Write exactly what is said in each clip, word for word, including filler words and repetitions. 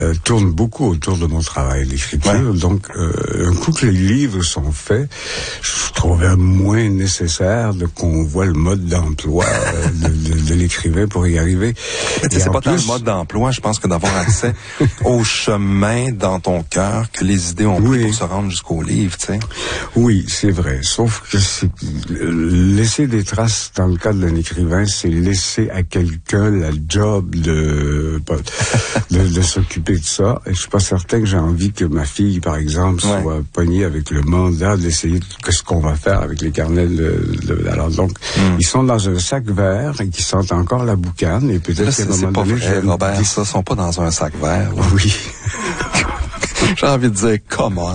Euh, tourne beaucoup autour de mon travail d'écriture. Ouais. Donc, euh, un coup que les livres sont faits, je trouvais moins nécessaire de qu'on voit le mode d'emploi euh, de, de, de l'écrivain pour y arriver. C'est pas tant le mode d'emploi, je pense que d'avoir accès au chemin dans ton cœur que les idées ont pris oui. pour se rendre jusqu'au livre, tu sais. Oui, c'est vrai. Sauf que c'est, laisser des traces dans le cas d'un écrivain, c'est laisser à quelqu'un la job de, de, de s'occuper de ça, et je suis pas certain que j'ai envie que ma fille, par exemple, ouais. soit pognée avec le mandat d'essayer de, que ce qu'on va faire avec les carnets de, de alors donc mm. ils sont dans un sac vert et qui sentent encore la boucane, et peut-être qu'à un moment donné, c'est pas vrai, Robert, dis... ça sont pas dans un sac vert. Là. Oui. J'ai envie de dire, come on.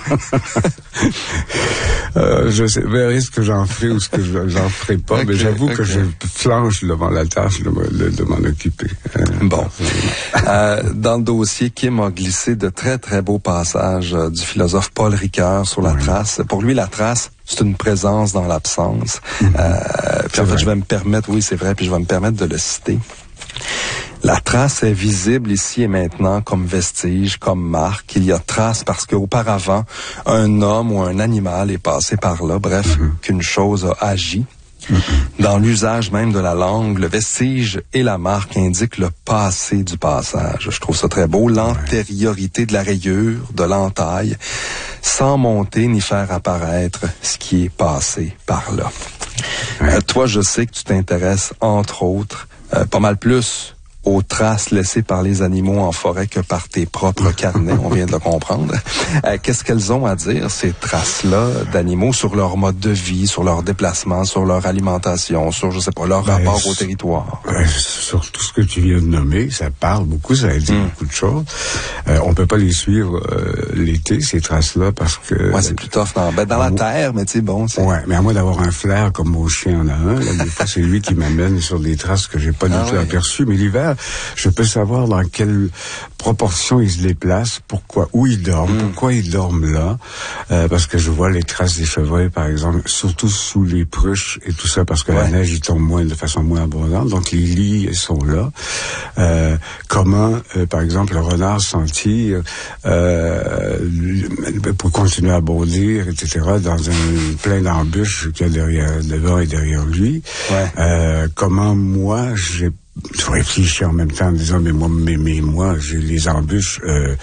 euh, je sais, verrai ce que j'en ferai ou ce que je, j'en ferai pas, okay, mais j'avoue okay. que je flanche devant la tâche de, de, de m'en occuper. Euh, bon. euh, dans le dossier, Kim a glissé de très, très beaux passages euh, du philosophe Paul Ricoeur sur la oui. trace. Pour lui, la trace, c'est une présence dans l'absence. Mm-hmm. Euh, puis en fait, je vais me permettre, oui, c'est vrai, puis je vais me permettre de le citer. La trace est visible ici et maintenant comme vestige, comme marque. Il y a trace parce qu'auparavant, un homme ou un animal est passé par là, bref, mm-hmm. qu'une chose a agi. Mm-hmm. Dans l'usage même de la langue, le vestige et la marque indiquent le passé du passage. Je trouve ça très beau. L'antériorité de la rayure, de l'entaille, sans monter ni faire apparaître ce qui est passé par là. Ouais. Euh, toi, je sais que tu t'intéresses, entre autres, euh, pas mal plus aux traces laissées par les animaux en forêt que par tes propres carnets, on vient de le comprendre. Euh, qu'est-ce qu'elles ont à dire, ces traces-là d'animaux, sur leur mode de vie, sur leur déplacement, sur leur alimentation, sur, je sais pas, leur ben, rapport au territoire? Ben, sur tout ce que tu viens de nommer, ça parle beaucoup, ça dit mm. beaucoup de choses. Euh, on peut pas les suivre euh, l'été, ces traces-là, parce que... Ouais, c'est plus tough, non. Ben, dans la moi, terre, mais tu sais, bon, c'est... Ouais, mais à moins d'avoir un flair comme mon chien en a un, là, des fois, c'est lui qui m'amène sur des traces que j'ai pas ah, du tout ouais. aperçues, mais l'hiver, je peux savoir dans quelle proportion ils se déplacent, pourquoi, où ils dorment, mm. pourquoi ils dorment là, euh, parce que je vois les traces des chevreuils, par exemple, surtout sous les pruches et tout ça, parce que ouais. la neige, il tombe moins, de façon moins abondante, donc les lits sont là. Euh, comment, euh, par exemple, le renard s'en tire euh, pour continuer à bondir, et cetera, dans un plein d'embûches qu'il y a derrière, devant et derrière lui. Ouais. Euh, comment moi, j'ai je réfléchis en même temps en disant, mais moi, mais, mais moi, j'ai les embûches, euh,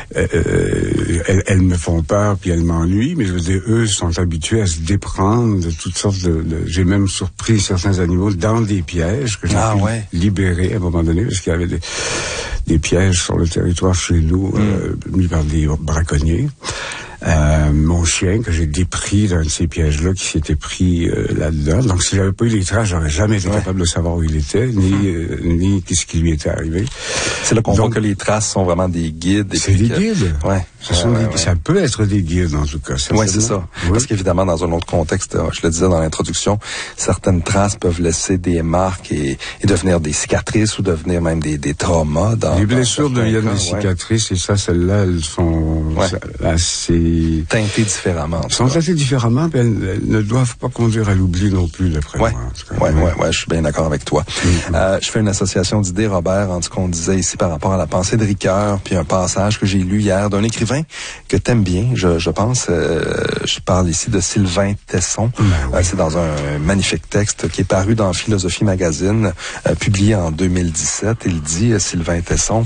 euh, elles, elles me font peur puis elles m'ennuient, mais je veux dire, eux sont habitués à se déprendre de toutes sortes de, de j'ai même surpris certains animaux dans des pièges que j'ai ah, pu ouais. libérer à un moment donné, parce qu'il y avait des, des pièges sur le territoire chez nous, mm. euh, mis par des braconniers. Euh, mon chien que j'ai dépris d'un de ces pièges-là qui s'était pris euh, là-dedans. Donc, si j'avais pas eu les traces, j'aurais jamais été ouais. capable de savoir où il était, ni euh, ni qu'est-ce qui lui était arrivé. C'est là qu'on Donc, voit que les traces sont vraiment des guides. C'est des que... guides. Ouais. Ce sont ouais, des... ouais. Ça peut être des guides, en tout cas. Oui, c'est ça. Oui. Parce qu'évidemment, dans un autre contexte, je le disais dans l'introduction, certaines traces peuvent laisser des marques et, et devenir des cicatrices ou devenir même des, des traumas. Dans, les blessures dans deviennent cas, des cicatrices, ouais. et ça, celles-là, elles sont ouais. assez... teintées différemment. Elles sont teintées différemment, mais elles, elles ne doivent pas conduire à l'oubli non plus, d'après ouais. moi. Oui, ouais, ouais, ouais, je suis bien d'accord avec toi. Mm-hmm. Euh, je fais une association d'idées, Robert, en ce qu'on disait ici par rapport à la pensée de Ricoeur, puis un passage que j'ai lu hier d'un écrivain que t'aimes bien, je, je pense. Euh, je parle ici de Sylvain Tesson. Ben oui. euh, c'est dans un magnifique texte qui est paru dans Philosophie Magazine, euh, publié en deux mille dix-sept. Il dit, euh, Sylvain Tesson,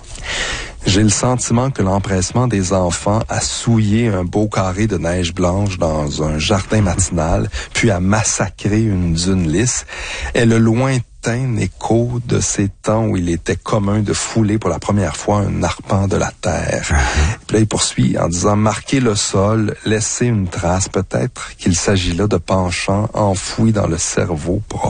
« J'ai le sentiment que l'empressement des enfants à souiller un beau carré de neige blanche dans un jardin matinal, puis à massacrer une dune lisse, est le lointain écho de ces temps où il était commun de fouler pour la première fois un arpent de la terre. Mm-hmm. Puis là, il poursuit en disant « Marquer le sol, laisser une trace, peut-être qu'il s'agit là de penchants enfouis dans le cerveau profond. »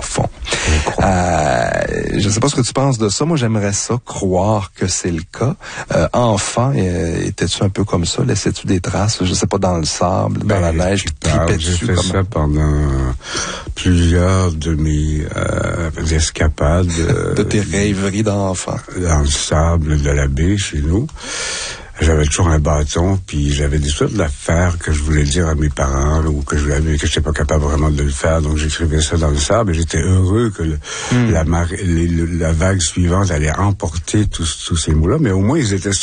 Euh, je ne sais pas ce que tu penses de ça. Moi, j'aimerais ça, croire que c'est le cas. Euh, enfant, euh, étais-tu un peu comme ça? Laissais-tu des traces, je sais pas, dans le sable, ben, dans la neige, tu tripais dessus? J'ai fait comme... ça pendant plusieurs de mes euh, escapades. Euh, de tes rêveries d'enfant. Dans le sable de la baie, chez nous. J'avais toujours un bâton, puis j'avais des sortes d'affaires que je voulais dire à mes parents, là, ou que je l'avais, que j'étais pas capable vraiment de le faire, donc j'écrivais ça dans le sable, et j'étais heureux que le, mm. la, mar- les, le, la vague suivante allait emporter tous, tous ces mots-là, mais au moins ils étaient